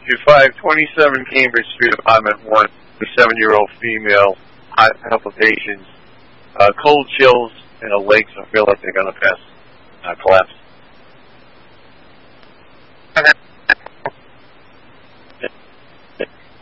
27 Cambridge Street, apartment 1, a 7-year-old female, hot palpitations, cold chills, and her legs. I feel like they're going to collapse.